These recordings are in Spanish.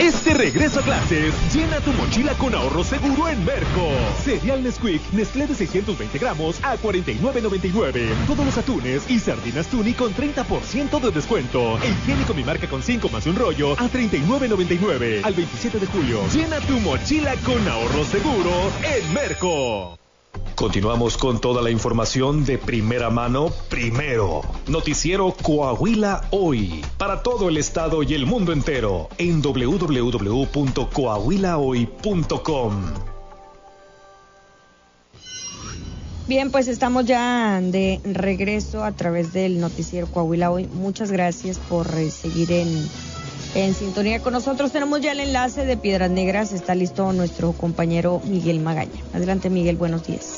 Este regreso a clases, llena tu mochila con ahorro seguro en Merco. Cereal Nesquik, Nestlé de 620 gramos a $49.99. Todos los atunes y sardinas Tuni con 30% de descuento. E higiénico Mi Marca con 5 más un rollo a $39.99. Al 27 de julio, llena tu mochila con ahorro seguro en Merco. Continuamos con toda la información de primera mano, primero. Noticiero Coahuila Hoy. Para todo el estado y el mundo entero. En www.coahuilahoy.com. Bien, pues estamos ya de regreso a través del noticiero Coahuila Hoy. Muchas gracias por seguir en sintonía con nosotros. Tenemos ya el enlace de Piedras Negras. Está listo nuestro compañero Miguel Magaña. Adelante, Miguel, buenos días.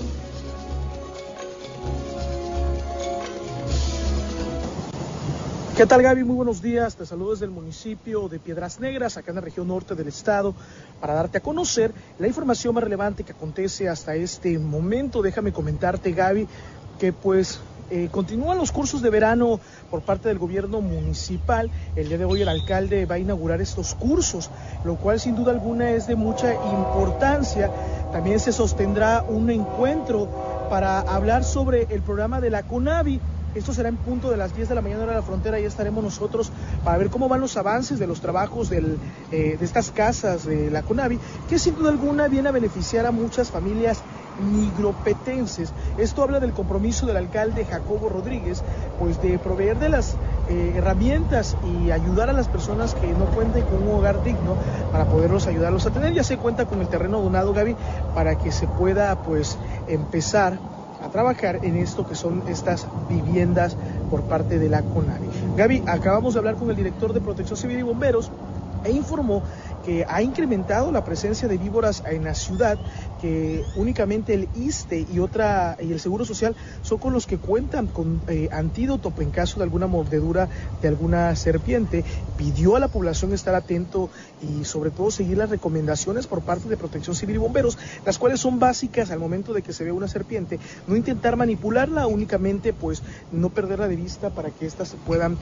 ¿Qué tal, Gaby? Muy buenos días. Te saludo desde el municipio de Piedras Negras, acá en la región norte del estado, para darte a conocer la información más relevante que acontece hasta este momento. Déjame comentarte, Gaby, que continúan los cursos de verano por parte del gobierno municipal. El día de hoy el alcalde va a inaugurar estos cursos, lo cual sin duda alguna es de mucha importancia. También se sostendrá un encuentro para hablar sobre el programa de la CONAVI. Esto será en punto de las 10 de la mañana hora de la frontera. Ya estaremos nosotros para ver cómo van los avances de los trabajos de estas casas de la CONAVI, que sin duda alguna viene a beneficiar a muchas familias nigropetenses. Esto habla del compromiso del alcalde Jacobo Rodríguez, pues de proveer de las herramientas y ayudar a las personas que no cuenten con un hogar digno para poderlos ayudarlos a tener. Ya se cuenta con el terreno donado, Gaby, para que se pueda empezar a trabajar en esto que son estas viviendas por parte de la CONAVI. Gaby, acabamos de hablar con el director de Protección Civil y Bomberos e informó que ha incrementado la presencia de víboras en la ciudad, que únicamente el ISSSTE y el Seguro Social son con los que cuentan con antídoto en caso de alguna mordedura de alguna serpiente. Pidió a la población estar atento y sobre todo seguir las recomendaciones por parte de Protección Civil y Bomberos, las cuales son básicas al momento de que se ve una serpiente. No intentar manipularla, únicamente no perderla de vista para que éstas se puedan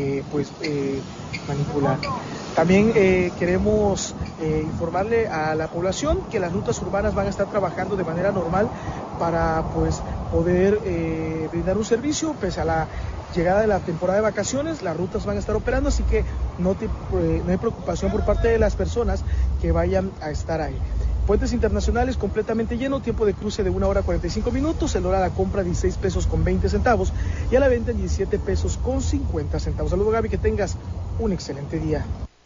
manipular. También queremos informarle a la población que las rutas urbanas van a estar trabajando de manera normal para poder brindar un servicio pese a la llegada de la temporada de vacaciones. Las rutas van a estar operando, así que no hay preocupación por parte de las personas que vayan a estar ahí. Puentes internacionales completamente lleno, tiempo de cruce de 1 hora 45 minutos, el hora a la compra 16 pesos con 20 centavos y a la venta 17 pesos con 50 centavos. Saludos, Gaby, que tengas un excelente día.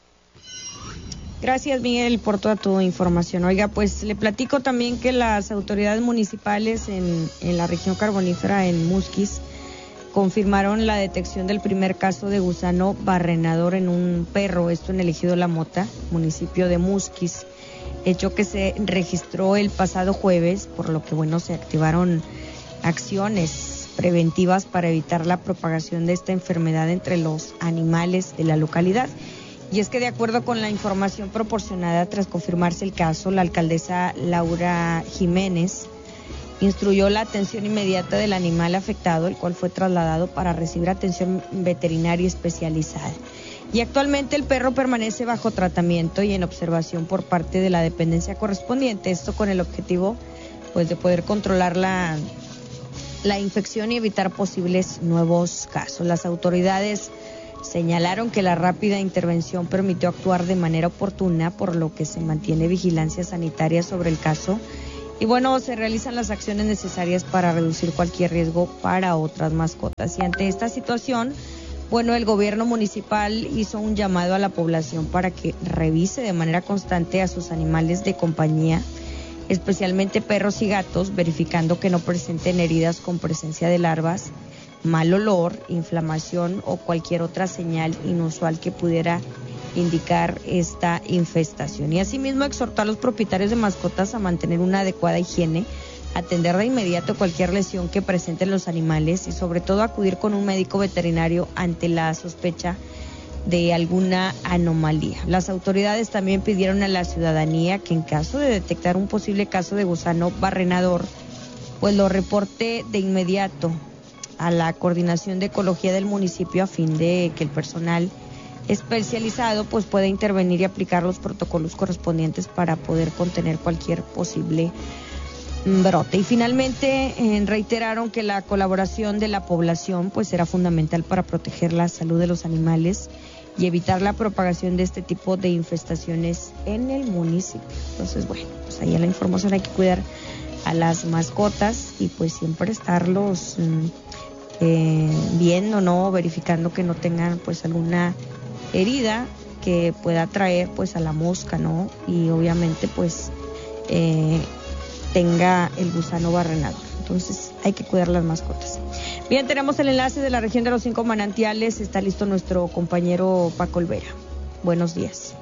Gracias, Miguel, por toda tu información. Oiga, le platico también que las autoridades municipales en la región carbonífera, en Musquis, confirmaron la detección del primer caso de gusano barrenador en un perro, esto en el ejido La Mota, municipio de Musquis, hecho que se registró el pasado jueves, por lo que, se activaron acciones preventivas para evitar la propagación de esta enfermedad entre los animales de la localidad. Y es que de acuerdo con la información proporcionada tras confirmarse el caso, la alcaldesa Laura Jiménez instruyó la atención inmediata del animal afectado, el cual fue trasladado para recibir atención veterinaria especializada. Y actualmente el perro permanece bajo tratamiento y en observación por parte de la dependencia correspondiente, esto con el objetivo de poder controlar la infección y evitar posibles nuevos casos. Las autoridades señalaron que la rápida intervención permitió actuar de manera oportuna, por lo que se mantiene vigilancia sanitaria sobre el caso y se realizan las acciones necesarias para reducir cualquier riesgo para otras mascotas. Y ante esta situación, el gobierno municipal hizo un llamado a la población para que revise de manera constante a sus animales de compañía, especialmente perros y gatos, verificando que no presenten heridas con presencia de larvas, mal olor, inflamación o cualquier otra señal inusual que pudiera indicar esta infestación. Y asimismo exhortó a los propietarios de mascotas a mantener una adecuada higiene, atender de inmediato cualquier lesión que presenten los animales y sobre todo acudir con un médico veterinario ante la sospecha de alguna anomalía. Las autoridades también pidieron a la ciudadanía que en caso de detectar un posible caso de gusano barrenador, lo reporte de inmediato a la Coordinación de Ecología del municipio a fin de que el personal especializado pues pueda intervenir y aplicar los protocolos correspondientes para poder contener cualquier posible brote. Y finalmente reiteraron que la colaboración de la población pues será fundamental para proteger la salud de los animales y evitar la propagación de este tipo de infestaciones en el municipio. Entonces, bueno, pues ahí en la información hay que cuidar a las mascotas y pues siempre estarlos viendo, ¿no? Verificando que no tengan pues alguna herida que pueda traer pues a la mosca, ¿no? Y obviamente pues tenga el gusano barrenador. Entonces hay que cuidar las mascotas. Bien, tenemos el enlace de la región de los 5 manantiales. Está listo nuestro compañero Paco Olvera. Buenos días.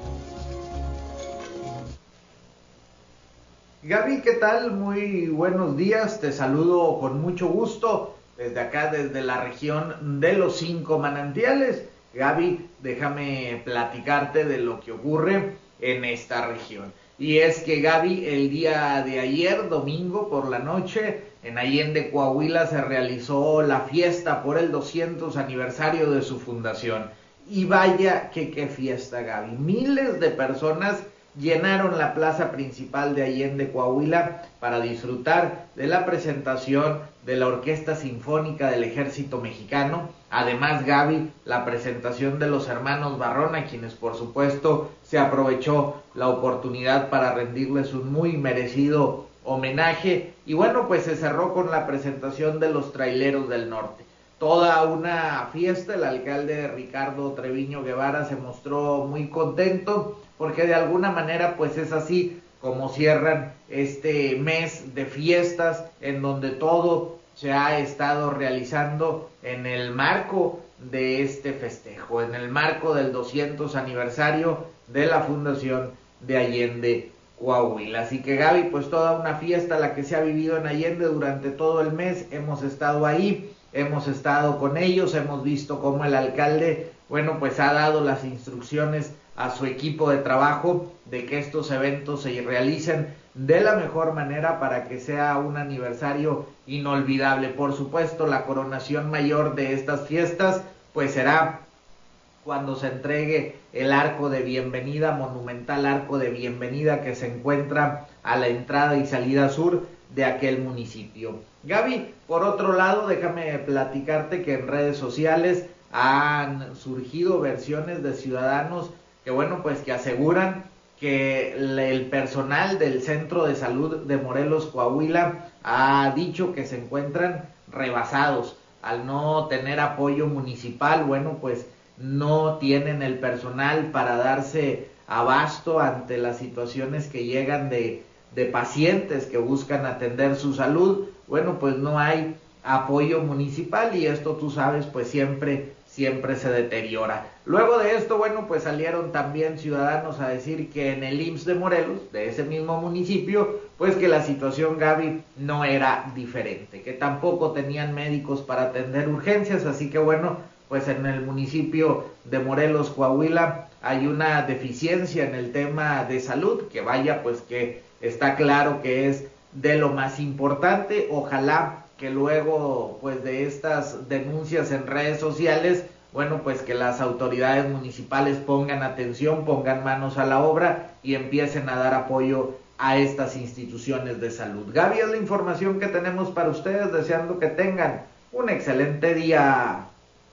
Gaby, ¿qué tal? Muy buenos días. Te saludo con mucho gusto desde acá, desde la región de los 5 manantiales. Gaby, déjame platicarte de lo que ocurre en esta región. Y es que, Gaby, el día de ayer, domingo por la noche, en Allende, Coahuila, se realizó la fiesta por el 200 aniversario de su fundación. Y vaya que qué fiesta, Gaby. Miles de personas llenaron la plaza principal de Allende, Coahuila, para disfrutar de la presentación de la Orquesta Sinfónica del Ejército Mexicano. Además, Gaby, la presentación de los hermanos Barrón, a quienes por supuesto se aprovechó la oportunidad para rendirles un muy merecido homenaje. Y bueno, pues se cerró con la presentación de los Traileros del Norte. Toda una fiesta. El alcalde Ricardo Treviño Guevara se mostró muy contento porque de alguna manera pues es así como cierran este mes de fiestas, en donde todo se ha estado realizando en el marco de este festejo, en el marco del 200 aniversario de la fundación de Allende, Coahuila. Así que, Gaby, pues toda una fiesta la que se ha vivido en Allende durante todo el mes. Hemos estado ahí, hemos estado con ellos, hemos visto cómo el alcalde, bueno, pues ha dado las instrucciones a su equipo de trabajo de que estos eventos se realicen de la mejor manera para que sea un aniversario inolvidable. Por supuesto, la coronación mayor de estas fiestas pues será cuando se entregue el arco de bienvenida, monumental arco de bienvenida que se encuentra a la entrada y salida sur de aquel municipio. Gaby, por otro lado, déjame platicarte que en redes sociales han surgido versiones de ciudadanos que, bueno, pues que aseguran que el personal del Centro de Salud de Morelos, Coahuila, ha dicho que se encuentran rebasados al no tener apoyo municipal. Bueno, pues no tienen el personal para darse abasto ante las situaciones que llegan de pacientes que buscan atender su salud. Bueno, pues no hay apoyo municipal y esto, tú sabes, pues siempre se deteriora. Luego de esto, bueno, pues salieron también ciudadanos a decir que en el IMSS de Morelos, de ese mismo municipio, pues que la situación, Gaby, no era diferente, que tampoco tenían médicos para atender urgencias. Así que bueno, pues en el municipio de Morelos, Coahuila, hay una deficiencia en el tema de salud, que vaya, pues que está claro que es de lo más importante. Ojalá que luego pues de estas denuncias en redes sociales, bueno, pues que las autoridades municipales pongan atención, pongan manos a la obra y empiecen a dar apoyo a estas instituciones de salud. Gaby, es la información que tenemos para ustedes, deseando que tengan un excelente día.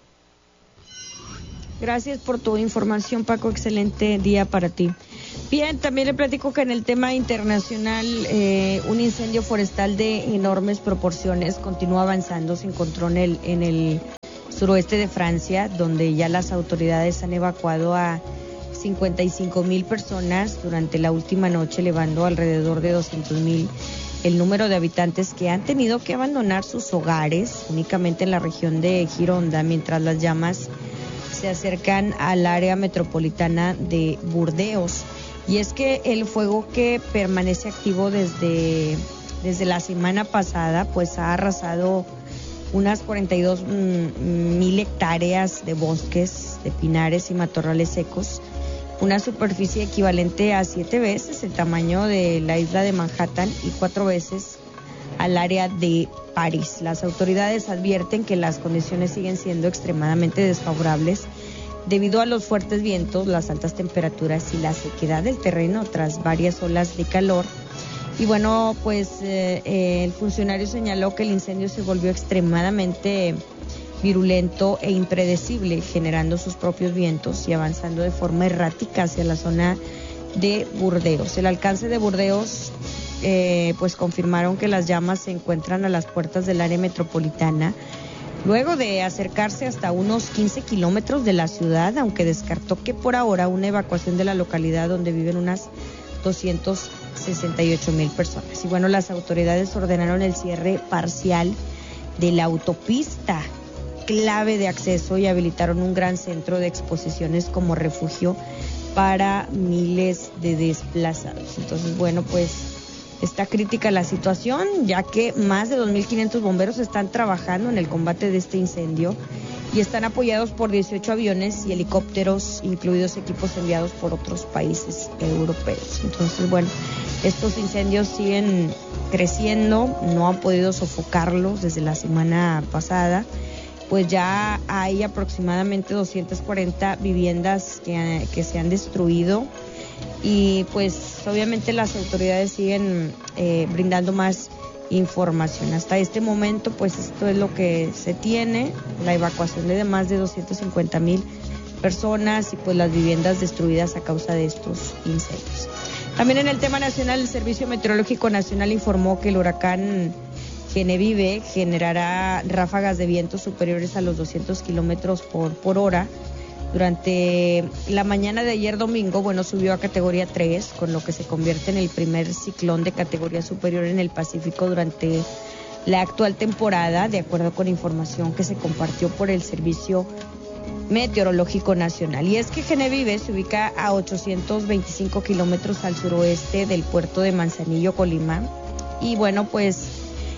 Gracias por tu información, Paco, excelente día para ti. Bien, también le platico que en el tema internacional, un incendio forestal de enormes proporciones continúa avanzando. Se encontró en el suroeste de Francia, donde ya las autoridades han evacuado a 55,000 personas durante la última noche, elevando alrededor de 200,000 el número de habitantes que han tenido que abandonar sus hogares únicamente en la región de Gironda, mientras las llamas se acercan al área metropolitana de Burdeos. Y es que el fuego, que permanece activo desde la semana pasada, pues ha arrasado unas 42,000 hectáreas de bosques, de pinares y matorrales secos, una superficie equivalente a 7 veces el tamaño de la isla de Manhattan y 4 veces al área de París. Las autoridades advierten que las condiciones siguen siendo extremadamente desfavorables debido a los fuertes vientos, las altas temperaturas y la sequedad del terreno tras varias olas de calor. Y bueno, pues el funcionario señaló que el incendio se volvió extremadamente virulento e impredecible, generando sus propios vientos y avanzando de forma errática hacia la zona de Burdeos. El alcance de Burdeos pues confirmaron que las llamas se encuentran a las puertas del área metropolitana, luego de acercarse hasta unos 15 kilómetros de la ciudad, aunque descartó que por ahora una evacuación de la localidad donde viven unas 268,000 personas. Y bueno, las autoridades ordenaron el cierre parcial de la autopista clave de acceso y habilitaron un gran centro de exposiciones como refugio para miles de desplazados. Entonces, bueno, pues está crítica la situación, ya que más de 2.500 bomberos están trabajando en el combate de este incendio y están apoyados por 18 aviones y helicópteros, incluidos equipos enviados por otros países europeos. Entonces, bueno, estos incendios siguen creciendo, no han podido sofocarlos desde la semana pasada. Pues ya hay aproximadamente 240 viviendas que se han destruido y pues obviamente las autoridades siguen brindando más información. Hasta este momento pues esto es lo que se tiene, la evacuación de más de 250,000 personas y pues las viviendas destruidas a causa de estos incendios. También en el tema nacional, el Servicio Meteorológico Nacional informó que el huracán Genevieve generará ráfagas de viento superiores a los 200 kilómetros por hora. Durante la mañana de ayer domingo, bueno, subió a categoría 3, con lo que se convierte en el primer ciclón de categoría superior en el Pacífico durante la actual temporada, de acuerdo con información que se compartió por el Servicio Meteorológico Nacional. Y es que Genevieve se ubica a 825 kilómetros al suroeste del puerto de Manzanillo, Colima. Y bueno, pues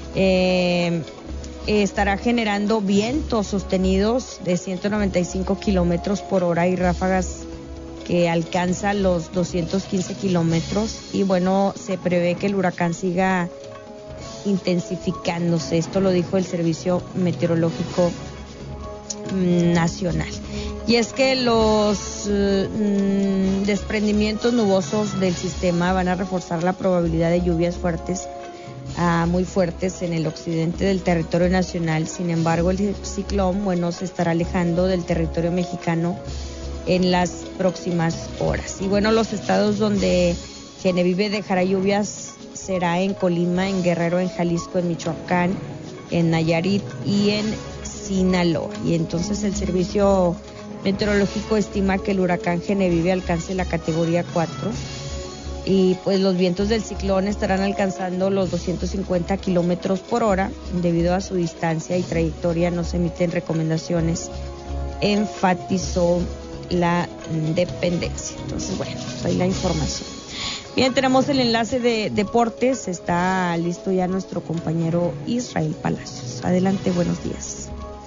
estará generando vientos sostenidos de 195 kilómetros por hora y ráfagas que alcanzan los 215 kilómetros. Y bueno, se prevé que el huracán siga intensificándose. Esto lo dijo el Servicio Meteorológico Nacional. Y es que los desprendimientos nubosos del sistema van a reforzar la probabilidad de lluvias fuertes muy fuertes en el occidente del territorio nacional. Sin embargo, el ciclón, bueno, se estará alejando del territorio mexicano en las próximas horas. Y bueno, los estados donde Genevieve dejará lluvias será en Colima, en Guerrero, en Jalisco, en Michoacán, en Nayarit y en Sinaloa. Y entonces el Servicio Meteorológico estima que el huracán Genevieve alcance la categoría 4 y pues los vientos del ciclón estarán alcanzando los 250 kilómetros por hora. Debido a su distancia y trayectoria no se emiten recomendaciones, enfatizó la dependencia. Entonces, bueno, pues ahí la información. Bien, tenemos el enlace de deportes, está listo ya nuestro compañero Israel Palacios. Adelante, buenos días.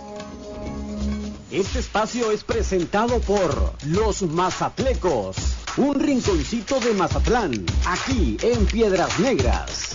Este espacio es presentado por Los Mazatlecos, un rinconcito de Mazatlán, aquí en Piedras Negras.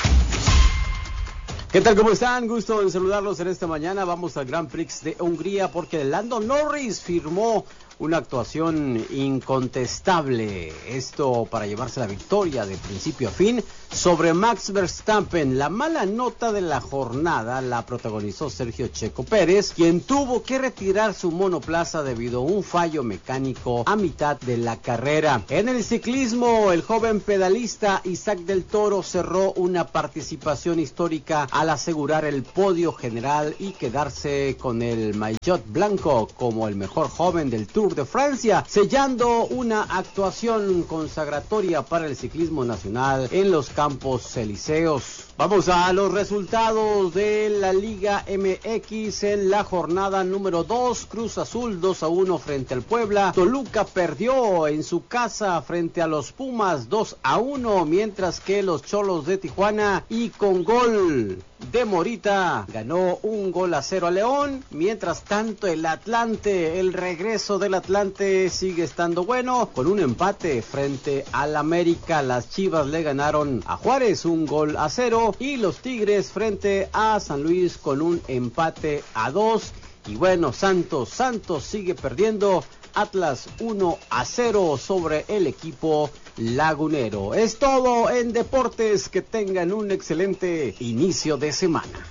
¿Qué tal? ¿Cómo están? Gusto en saludarlos en esta mañana. Vamos al Grand Prix de Hungría porque Lando Norris firmó una actuación incontestable. Esto para llevarse la victoria de principio a fin sobre Max Verstappen. La mala nota de la jornada la protagonizó Sergio Checo Pérez, quien tuvo que retirar su monoplaza debido a un fallo mecánico a mitad de la carrera. En el ciclismo, el joven pedalista Isaac del Toro cerró una participación histórica al asegurar el podio general y quedarse con el maillot blanco como el mejor joven del Tour de Francia, sellando una actuación consagratoria para el ciclismo nacional en los Campos Elíseos. Vamos a los resultados de la Liga MX en la jornada número 2. Cruz Azul 2-1 frente al Puebla. Toluca perdió en su casa frente a los Pumas 2-1, mientras que los Cholos de Tijuana y con gol de Morita ganó 1-0 a León. Mientras tanto el Atlante, el regreso del Atlante sigue estando bueno con un empate frente al América. Las Chivas le ganaron a Juárez 1-0 y los Tigres frente a San Luis con un empate a 2. Y bueno, Santos sigue perdiendo Atlas 1-0 sobre el equipo lagunero. Es todo en deportes, que tengan un excelente inicio de semana.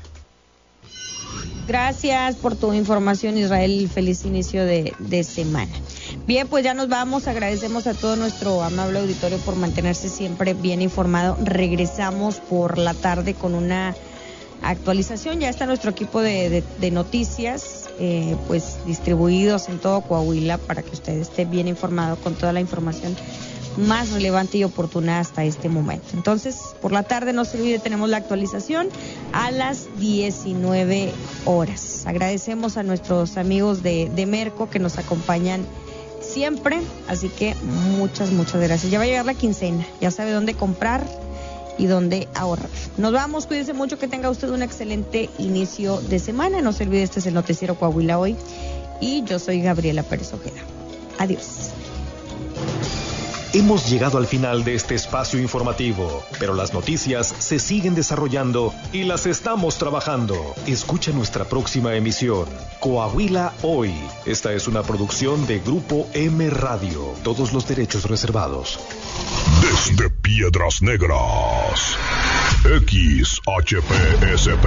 Gracias por tu información, Israel. Feliz inicio de semana. Bien, pues ya nos vamos. Agradecemos a todo nuestro amable auditorio por mantenerse siempre bien informado. Regresamos por la tarde con una actualización. Ya está nuestro equipo de noticias, pues distribuidos en todo Coahuila para que usted esté bien informado con toda la información más relevante y oportuna hasta este momento. Entonces, por la tarde no se olvide, tenemos la actualización a las 19 horas. Agradecemos a nuestros amigos de Merco que nos acompañan siempre, así que muchas gracias. Ya va a llegar la quincena, ya sabe dónde comprar y dónde ahorrar. Nos vamos, cuídese mucho, que tenga usted un excelente inicio de semana. No se olvide, este es el Noticiero Coahuila Hoy y yo soy Gabriela Pérez Ojeda. Adiós. Hemos llegado al final de este espacio informativo, pero las noticias se siguen desarrollando y las estamos trabajando. Escucha nuestra próxima emisión, Coahuila Hoy. Esta es una producción de Grupo M Radio. Todos los derechos reservados. Desde Piedras Negras, XHPSP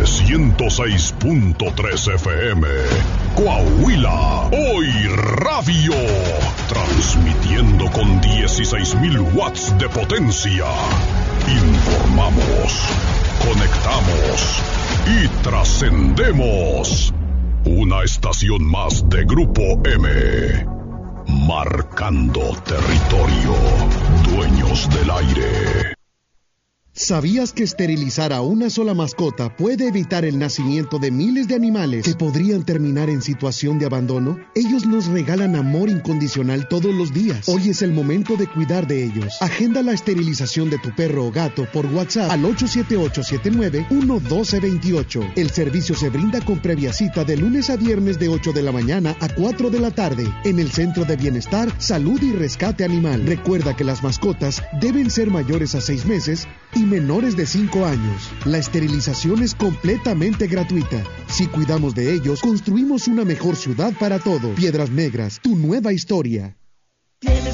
106.3 FM, Coahuila Hoy Radio, transmitiendo con 16,000 watts de potencia. Informamos, conectamos y trascendemos. Una estación más de Grupo M. Marcando territorio, dueños del aire. ¿Sabías que esterilizar a una sola mascota puede evitar el nacimiento de miles de animales que podrían terminar en situación de abandono? Ellos nos regalan amor incondicional todos los días. Hoy es el momento de cuidar de ellos. Agenda la esterilización de tu perro o gato por WhatsApp al 878-79-11228. El servicio se brinda con previa cita de lunes a viernes de 8 de la mañana a 4 de la tarde en el Centro de Bienestar, Salud y Rescate Animal. Recuerda que las mascotas deben ser mayores a 6 meses y menores de 5 años. La esterilización es completamente gratuita. Si cuidamos de ellos, construimos una mejor ciudad para todos. Piedras Negras, tu nueva historia. Tienes